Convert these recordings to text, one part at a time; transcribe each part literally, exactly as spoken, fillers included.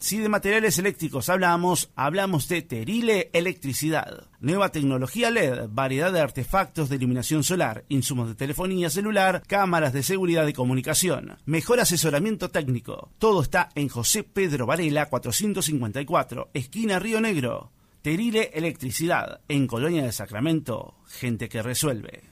Si de materiales eléctricos hablamos, hablamos de Terile Electricidad. Nueva tecnología L E D, variedad de artefactos de iluminación solar, insumos de telefonía celular, cámaras de seguridad de comunicación. Mejor asesoramiento técnico. Todo está en José Pedro Varela cuatrocientos cincuenta y cuatro, esquina Río Negro. Terile Electricidad, en Colonia del Sacramento, gente que resuelve.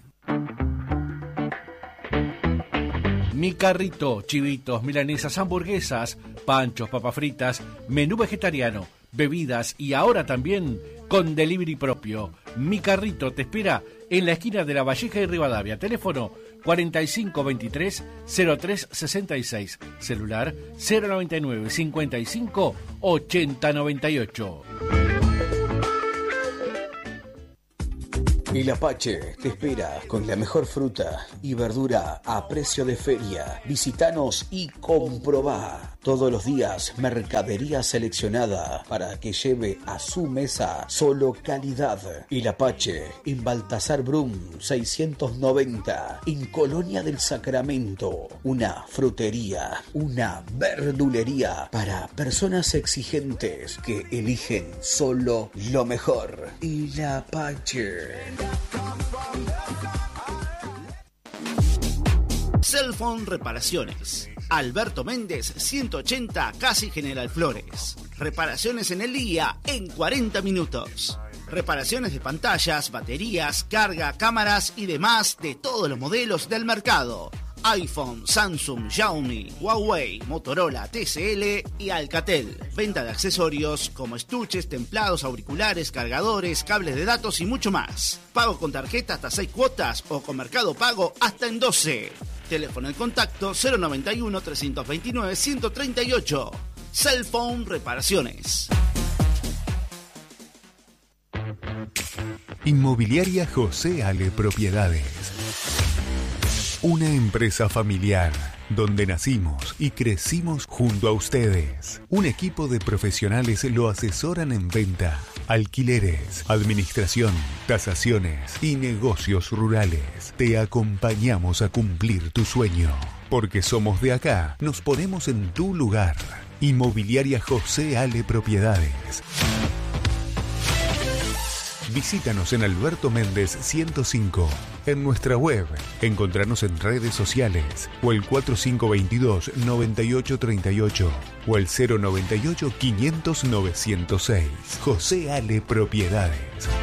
Mi Carrito, chivitos, milanesas, hamburguesas, panchos, papas fritas, menú vegetariano, bebidas y ahora también con delivery propio. Mi Carrito te espera en la esquina de La Valleja y Rivadavia. Teléfono cuarenta y cinco veintitrés cero tres sesenta y seis. Celular cero noventa y nueve cincuenta y cinco ochenta noventa y ocho. El Apache te espera con la mejor fruta y verdura a precio de feria. Visítanos y comprobá. Todos los días, mercadería seleccionada para que lleve a su mesa solo calidad. El Apache en Baltasar Brum seiscientos noventa, en Colonia del Sacramento. Una frutería, una verdulería para personas exigentes que eligen solo lo mejor. El Apache. Cellphone Reparaciones. Alberto Méndez, ciento ochenta, Casi General Flores. Reparaciones en el día en cuarenta minutos. Reparaciones de pantallas, baterías, carga, cámaras y demás de todos los modelos del mercado. iPhone, Samsung, Xiaomi, Huawei, Motorola, T C L y Alcatel. Venta de accesorios como estuches, templados, auriculares, cargadores, cables de datos y mucho más. Pago con tarjeta hasta seis cuotas o con Mercado Pago hasta en doce. Teléfono de contacto cero noventa y uno, trescientos veintinueve, ciento treinta y ocho. Cellphone Reparaciones. Inmobiliaria José Ale Propiedades. Una empresa familiar donde nacimos y crecimos junto a ustedes. Un equipo de profesionales lo asesoran en venta, alquileres, administración, tasaciones y negocios rurales. Te acompañamos a cumplir tu sueño. Porque somos de acá, nos ponemos en tu lugar. Inmobiliaria José Ale Propiedades. Visítanos en Alberto Méndez ciento cinco, en nuestra web, encontranos en redes sociales o el cuatro cinco veintidós, noventa y ocho treinta y ocho o el cero noventa y ocho, quinientos, novecientos seis. José Ale Propiedades.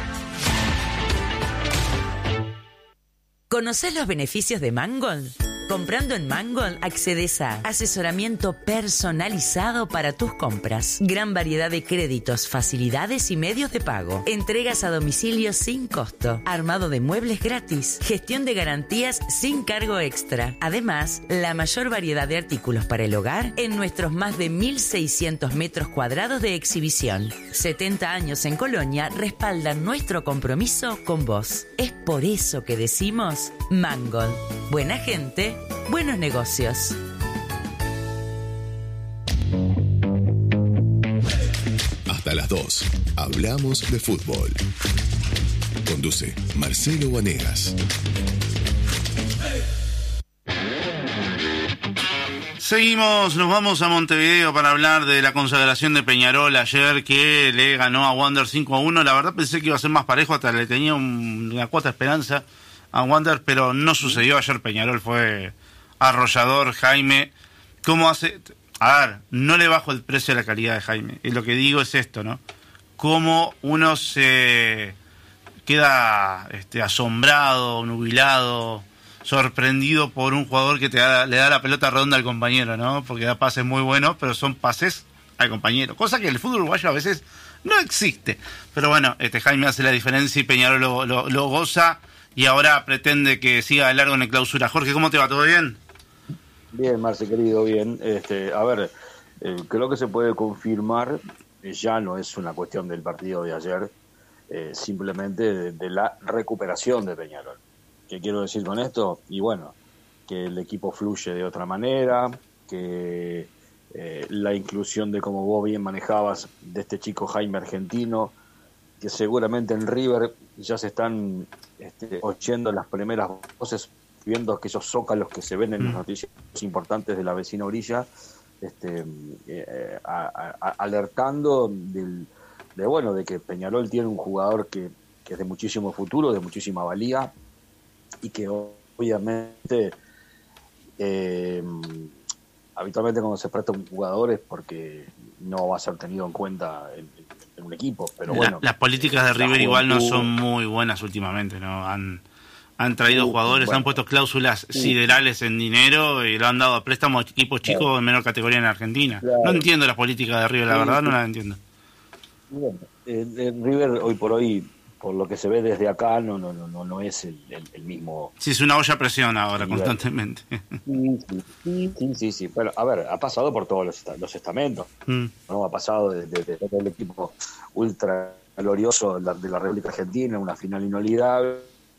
¿Conocés los beneficios de Mangold? Comprando en Mangold accedes a asesoramiento personalizado para tus compras, gran variedad de créditos, facilidades y medios de pago, entregas a domicilio sin costo, armado de muebles gratis, gestión de garantías sin cargo extra. Además, la mayor variedad de artículos para el hogar en nuestros más de mil seiscientos metros cuadrados de exhibición. setenta años en Colonia respaldan nuestro compromiso con vos. Es por eso que decimos Mangold. Buena gente, buenos negocios. Hasta las dos. Hablamos de fútbol. Conduce Marcelo Vanegas. Seguimos, nos vamos a Montevideo para hablar de la consagración de Peñarol ayer, que le ganó a Wander cinco a uno. La verdad pensé que iba a ser más parejo, hasta le tenía un, una cuota de esperanza a Wander, pero no sucedió. Ayer Peñarol fue arrollador. Jaime, ¿cómo hace? A ver, no le bajo el precio a la calidad de Jaime, y lo que digo es esto, ¿no? Cómo uno se queda este, asombrado, nubilado, sorprendido por un jugador que te da, le da la pelota redonda al compañero, ¿no? Porque da pases muy buenos, pero son pases al compañero, cosa que en el fútbol uruguayo a veces no existe. Pero bueno, este Jaime hace la diferencia y Peñarol lo, lo, lo goza, y ahora pretende que siga de largo en el Clausura. Jorge, ¿cómo te va? ¿Todo bien? Bien, Marce, querido, bien. Este, a ver, eh, creo que se puede confirmar, eh, ya no es una cuestión del partido de ayer, eh, simplemente de, de la recuperación de Peñarol. ¿Qué quiero decir con esto? Y bueno, que el equipo fluye de otra manera, que eh, la inclusión de, como vos bien manejabas, de este chico Jaime Argentino, que seguramente en River ya se están este, oyendo las primeras voces, viendo aquellos zócalos que se ven en las noticias importantes de la vecina orilla, este, eh, a, a, alertando del, de bueno de que Peñarol tiene un jugador que, que es de muchísimo futuro, de muchísima valía, y que obviamente eh, habitualmente cuando se presta un jugador es porque no va a ser tenido en cuenta en, en un equipo, pero bueno. La, las políticas de River igual no son muy buenas últimamente, ¿no? Han han traído uh, jugadores, bueno. han puesto cláusulas uh, siderales en dinero y lo han dado a préstamos a equipos chicos claro. en menor categoría en Argentina. Claro. No entiendo las políticas de River, la sí, verdad sí. no las entiendo. Bueno, eh, eh, River hoy por hoy, por lo que se ve desde acá, no no no no es el, el, el mismo. Sí, es una olla a presión ahora, River. Constantemente. Sí sí, sí, sí, sí. Bueno, a ver, ha pasado por todos los, los estamentos. Mm. No ha pasado desde de, de, de el equipo ultra glorioso de la, de la República Argentina, una final inolvidable.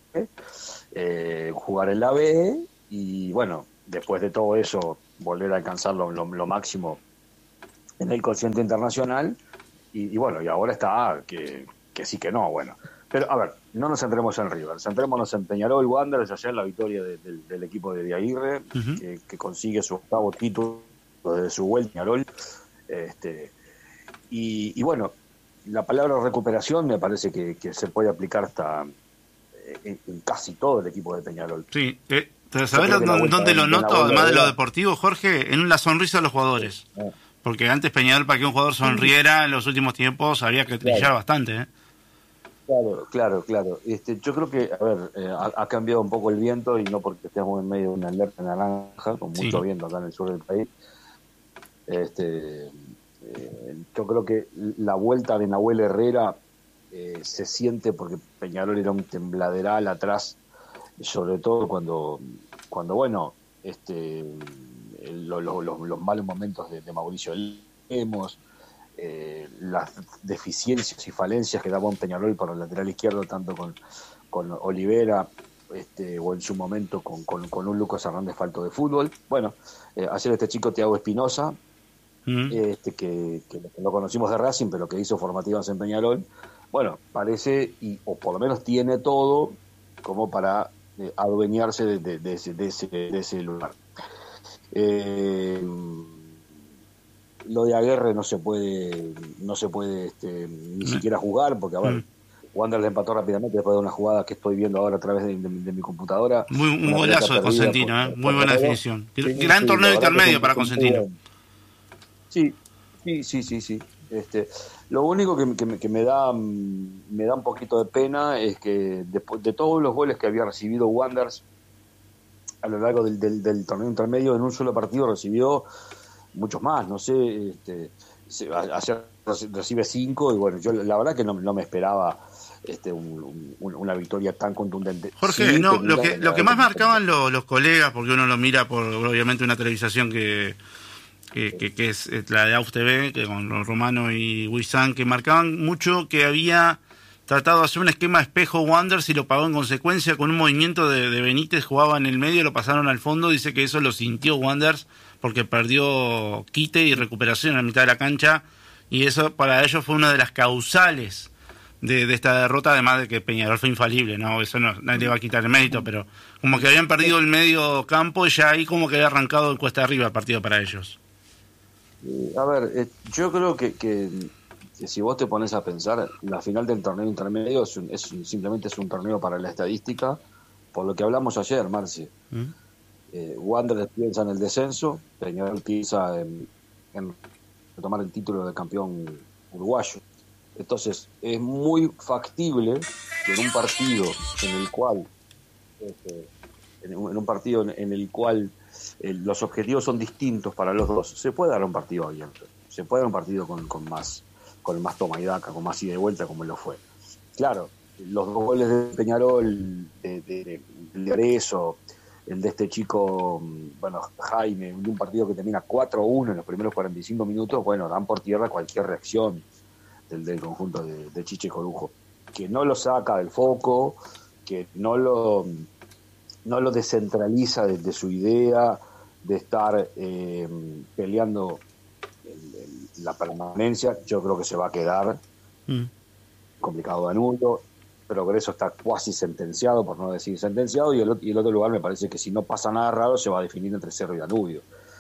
Eh, jugar en la B y bueno, después de todo eso volver a alcanzar lo, lo, lo máximo en el cociente internacional y, y bueno, y ahora está que, que sí que no, bueno, pero a ver, no nos centremos en River, centrémonos en Peñarol Wanderers, ayer la victoria de, de, del equipo de Aguirre, uh-huh. que, que consigue su octavo título desde su vuelta Peñarol, este, y, y bueno, la palabra recuperación me parece que, que se puede aplicar hasta En, en casi todo el equipo de Peñarol. Sí, eh, ¿sabés dónde, dónde lo noto, además de lo deportivo, Jorge? En la sonrisa de los jugadores. Ah. Porque antes Peñarol, para que un jugador sonriera en los últimos tiempos, había que trillar claro. bastante. ¿eh? Claro, claro, claro. Este, yo creo que, a ver, eh, ha, ha cambiado un poco el viento, y no porque estemos en medio de una alerta naranja, con mucho sí. viento acá en el sur del país. Este, eh, yo creo que la vuelta de Nahuel Herrera Eh, se siente porque Peñarol era un tembladeral atrás, sobre todo cuando cuando bueno este lo, lo, lo, los malos momentos de, de Mauricio Lemos, eh, las deficiencias y falencias que daba un Peñarol por el lateral izquierdo, tanto con, con Olivera este, o en su momento con, con, con un Lucas Hernández falto de fútbol. Bueno, eh, ayer este chico Thiago Espinosa, mm. este que, que lo conocimos de Racing, pero que hizo formativas en Peñarol, bueno, parece, y o por lo menos tiene todo como para eh, adueñarse de, de, de, ese, de, ese, de ese lugar. Eh, lo de Aguirre no se puede no se puede este, ni mm. siquiera jugar, porque a ver, mm. Wander le empató rápidamente después de una jugada que estoy viendo ahora a través de, de, de mi computadora. Muy un golazo de Consentino, por, ¿eh? Muy buena definición. Sí, Gran sí, torneo intermedio para Consentino. Sí, sí, sí, sí, sí. Este, lo único que, que, que me da me da un poquito de pena es que después de todos los goles que había recibido Wanderers a lo largo del, del, del torneo intermedio, en un solo partido recibió muchos más, no sé, este, ayer recibe cinco y bueno, yo la verdad que no, no me esperaba este un, un, una victoria tan contundente. Jorge, sí, no, lo que lo que más marcaban los, los colegas, porque uno lo mira por obviamente una televisación que Que, que, que es la de A U F T V, que con los Romano y Huizán, que marcaban mucho que había tratado de hacer un esquema espejo Wanderers y lo pagó en consecuencia con un movimiento de, de Benítez, jugaba en el medio, lo pasaron al fondo. Dice que eso lo sintió Wanderers porque perdió quite y recuperación en la mitad de la cancha, y eso para ellos fue una de las causales de, de esta derrota, además de que Peñarol fue infalible, no, eso no, nadie le va a quitar el mérito, pero como que habían perdido el medio campo y ya ahí como que había arrancado el cuesta arriba el partido para ellos. A ver, eh, yo creo que, que, que si vos te pones a pensar, la final del torneo intermedio es, un, es un, simplemente es un torneo para la estadística, por lo que hablamos ayer, Marci. ¿Mm? Eh, Wanderers piensa en el descenso, Peñarol piensa en, en tomar el título de campeón uruguayo. Entonces, es muy factible que en un partido en el cual, este, en, un, en un partido en, en el cual Eh, los objetivos son distintos para los dos, se puede dar un partido abierto, se puede dar un partido con, con más con más toma y daca, con más ida y vuelta, como lo fue. Claro, los dos goles de Peñarol, de, de, de, de Arezzo, el de este chico, bueno, Jaime, de un partido que termina cuatro a uno en los primeros cuarenta y cinco minutos, bueno, dan por tierra cualquier reacción del, del conjunto de, de Chiche Corujo, que no lo saca del foco, que no lo no lo descentraliza de, de su idea de estar eh, peleando el, el, la permanencia. Yo creo que se va a quedar mm. complicado Danubio. Progreso está cuasi sentenciado, por no decir sentenciado, y el, y el otro lugar me parece que si no pasa nada raro se va a definir entre Cerro y Danubio. Este,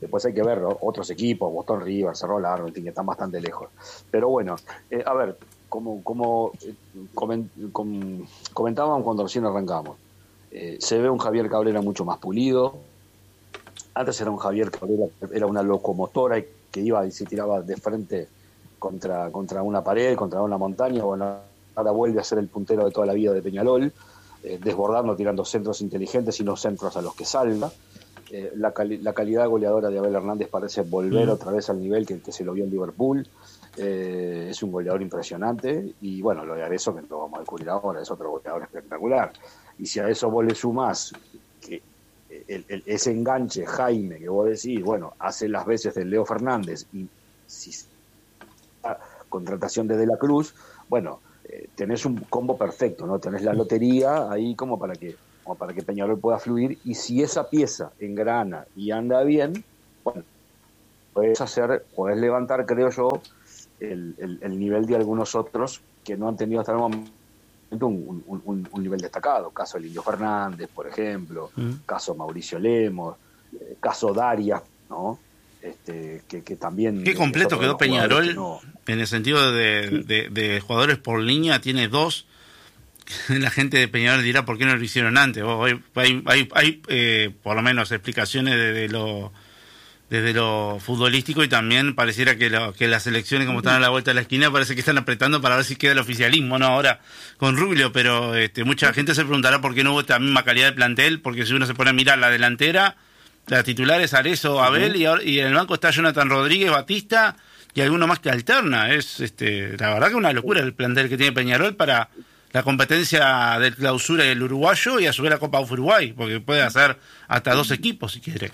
Después hay que ver otros equipos, Boston River, Cerro Largo, que están bastante lejos. Pero bueno, eh, a ver, como, como eh, coment, com, comentaban cuando recién arrancamos, eh, se ve un Javier Cabrera mucho más pulido. Antes era un Javier Cabrera, era una locomotora que iba y se tiraba de frente contra, contra una pared, contra una montaña. Bueno, ahora vuelve a ser el puntero de toda la vida de Peñarol, eh, desbordando, tirando centros inteligentes y no centros a los que salga. Eh, la, cali- la calidad goleadora de Abel Hernández parece volver mm. otra vez al nivel que, que se lo vio en Liverpool. Eh, es un goleador impresionante y bueno, lo de Arezzo, que lo vamos a descubrir ahora, es otro goleador espectacular. Y si a eso vos le sumás que el, el, ese enganche Jaime que vos decís, bueno, hace las veces del Leo Fernández y si ah, contratación de De la Cruz, bueno, eh, tenés un combo perfecto, ¿no? Tenés la lotería ahí como para que como para que Peñarol pueda fluir, y si esa pieza engrana y anda bien, bueno, puedes hacer, podés levantar, creo yo, el, el, el nivel de algunos otros que no han tenido hasta el momento un, un, un, un nivel destacado. Caso del Indio Fernández, por ejemplo, mm. caso Mauricio Lemos, eh, caso Daria, ¿no? Este, que, que también... Qué completo quedó Peñarol, no... en el sentido de, sí. de, de jugadores por línea, tiene dos. La gente de Peñarol dirá por qué no lo hicieron antes. Hay, hay, hay, hay eh, por lo menos explicaciones desde lo desde lo futbolístico, y también pareciera que, lo, que las elecciones, como están a la vuelta de la esquina, parece que están apretando para ver si queda el oficialismo, ¿no? Ahora con Rubio, pero este, mucha gente se preguntará por qué no hubo esta misma calidad de plantel, porque si uno se pone a mirar la delantera, la titular es Arezzo, Abel, uh-huh. y, y en el banco está Jonathan Rodríguez, Batista y alguno más que alterna. Es este la verdad que una locura el plantel que tiene Peñarol para la competencia del Clausura y el uruguayo, y a su vez la Copa Uruguay, porque puede hacer hasta dos equipos si quiere.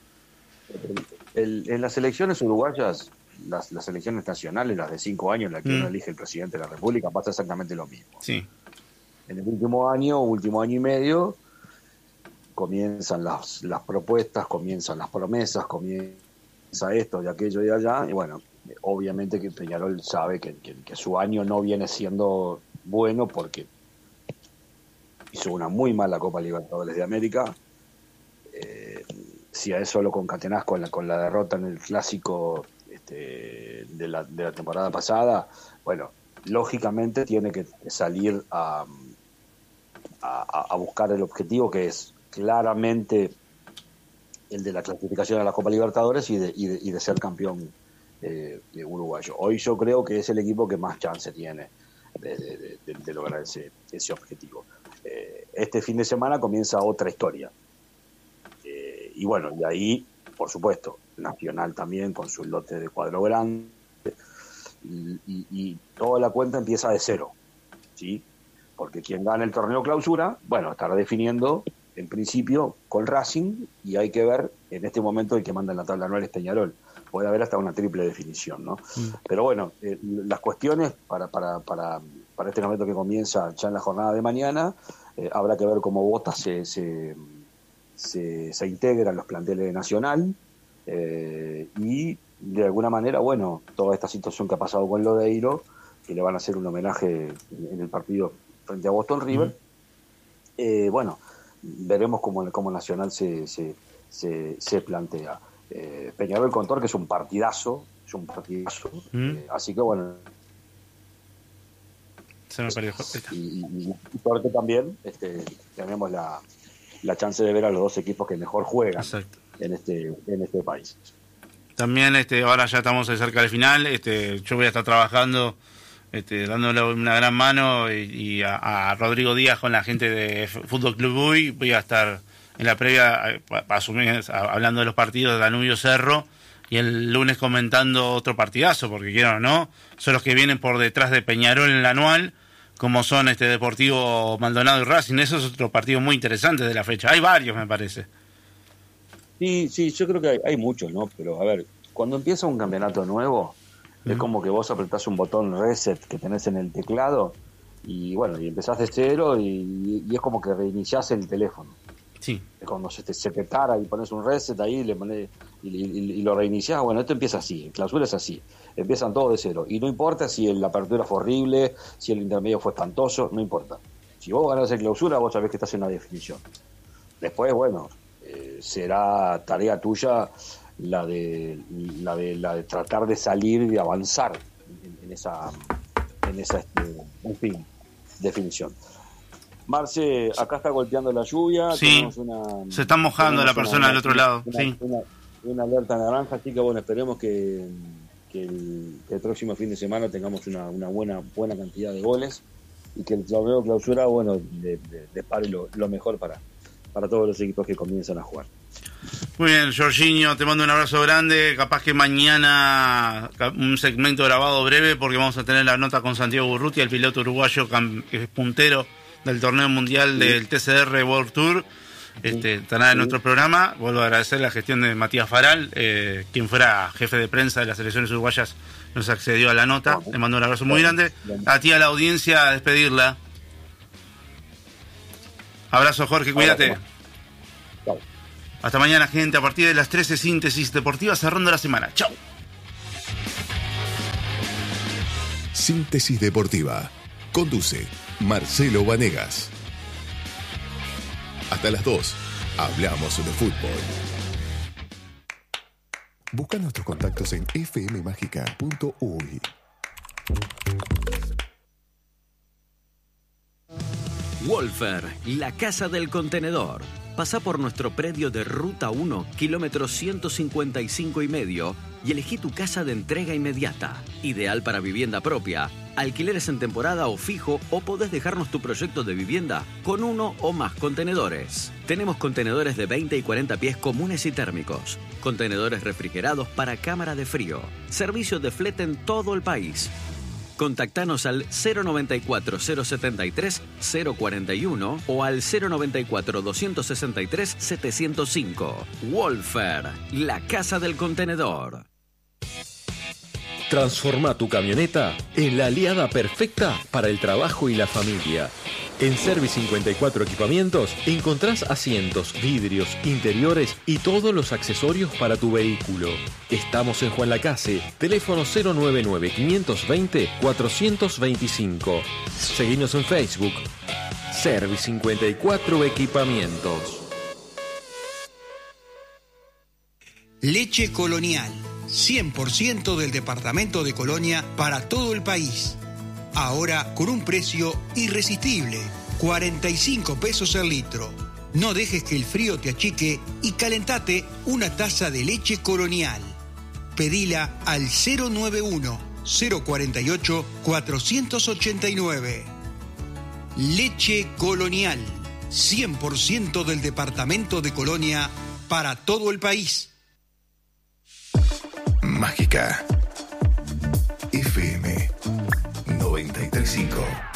El, en las elecciones uruguayas, las, las elecciones nacionales, las de cinco años, en las que mm. uno elige el presidente de la República, pasa exactamente lo mismo. Sí. En el último año, último año y medio, comienzan las, las propuestas, comienzan las promesas, comienza esto y aquello y allá, y bueno, obviamente que Peñarol sabe que, que, que su año no viene siendo bueno porque hizo una muy mala Copa Libertadores de América. Eh, si a eso lo concatenás con la, con la derrota en el clásico este, de, la, de la temporada pasada, bueno, lógicamente tiene que salir a, a, a buscar el objetivo, que es claramente el de la clasificación a la Copa Libertadores y de, y de, y de ser campeón eh, de uruguayo. Hoy yo creo que es el equipo que más chance tiene de, de, de, de lograr ese, ese objetivo. Eh, este fin de semana comienza otra historia. Eh, y bueno, y ahí, por supuesto, Nacional también con su lote de cuadro grande, y, y, y toda la cuenta empieza de cero, ¿sí? Porque quien gana el torneo clausura, bueno, estará definiendo en principio con Racing, y hay que ver en este momento el que manda en la tabla anual es Peñarol. Puede haber hasta una triple definición, ¿no? Mm. Pero bueno, eh, las cuestiones para, para, para, para este momento que comienza ya en la jornada de mañana, eh, habrá que ver cómo Botas se, se, se, se integra en los planteles de Nacional, eh, y de alguna manera, bueno, toda esta situación que ha pasado con Lodeiro, que le van a hacer un homenaje en el partido frente a Boston River, mm. eh, bueno, veremos cómo, cómo Nacional se, se, se, se plantea. Eh, Peñarol con Torque es un partidazo, es un partidazo, mm. eh, así que bueno. Se me perdió. Y, y, y Torque también, este, tenemos la, la chance de ver a los dos equipos que mejor juegan. Exacto. en este en este país. También este ahora ya estamos cerca del final, este yo voy a estar trabajando, este dándole una gran mano, y, y a, a Rodrigo Díaz con la gente de Fútbol Club Uy, voy a estar en la previa, asumir, hablando de los partidos de Danubio Cerro, y el lunes comentando otro partidazo, porque quiero o no, son los que vienen por detrás de Peñarol en el anual, como son este Deportivo Maldonado y Racing. Eso es otro partido muy interesante de la fecha. Hay varios, me parece. Sí, sí, yo creo que hay, hay muchos, ¿no? Pero a ver, cuando empieza un campeonato nuevo, mm. es como que vos apretás un botón reset que tenés en el teclado, y bueno, y empezás de cero, y, y es como que reiniciás el teléfono. Sí. Cuando se te, se te tara y pones un reset ahí, le pones, y, y, y lo reiniciás, bueno, esto empieza así, en clausura es así, empiezan todos de cero, y no importa si la apertura fue horrible, si el intermedio fue espantoso, no importa. Si vos ganás en clausura, vos sabés que estás en una definición. Después, bueno, eh, será tarea tuya la de la de la de tratar de salir y de avanzar en, en esa en esa este, en fin, definición. Marce, acá está golpeando la lluvia. Sí, una, se está mojando la persona una, del otro lado. Una, sí. una, una alerta naranja, así que bueno, esperemos que, que, el, que el próximo fin de semana tengamos una, una buena buena cantidad de goles y que el torneo clausura, bueno, depare lo, lo mejor para, para todos los equipos que comienzan a jugar. Muy bien, Jorginho, te mando un abrazo grande. Capaz que mañana un segmento grabado breve, porque vamos a tener la nota con Santiago Urrutia, el piloto uruguayo que es puntero del torneo mundial sí. del T C R World Tour. Este, estará sí. en nuestro programa. Vuelvo a agradecer la gestión de Matías Faral, eh, quien fuera jefe de prensa de las selecciones uruguayas, nos accedió a la nota. Le mando un abrazo muy grande. A ti, a la audiencia, a despedirla. Abrazo, Jorge, cuídate. Hasta mañana, gente. A partir de las trece, Síntesis Deportiva, cerrando la semana. Chau. Síntesis Deportiva. Conduce Marcelo Vanegas. Hasta las dos. Hablamos de fútbol. Busca nuestros contactos en f m mágica punto u y. Wolfer, la casa del contenedor. Pasá por nuestro predio de Ruta uno, kilómetro ciento cincuenta y cinco y medio, y elegí tu casa de entrega inmediata. Ideal para vivienda propia, alquileres en temporada o fijo, o podés dejarnos tu proyecto de vivienda con uno o más contenedores. Tenemos contenedores de veinte y cuarenta pies comunes y térmicos, contenedores refrigerados para cámara de frío, servicio de flete en todo el país. Contactanos al cero noventa y cuatro, cero setenta y tres, cero cuarenta y uno o al cero noventa y cuatro, doscientos sesenta y tres, setecientos cinco. Wolfer, la casa del contenedor. Transforma tu camioneta en la aliada perfecta para el trabajo y la familia. En Service cincuenta y cuatro Equipamientos encontrás asientos, vidrios, interiores y todos los accesorios para tu vehículo. Estamos en Juan Lacase, teléfono cero nueve nueve, cinco dos cero, cuatro dos cinco. Seguinos en Facebook, Service cincuenta y cuatro Equipamientos. Leche Colonial, cien por ciento del departamento de Colonia para todo el país. Ahora con un precio irresistible, cuarenta y cinco pesos el litro. No dejes que el frío te achique y calentate una taza de leche Colonial. Pedila al cero nueve uno, cero cuarenta y ocho, cuatrocientos ochenta y nueve. Leche Colonial, cien por ciento del departamento de Colonia para todo el país. Mágica F M noventa y tres punto cinco.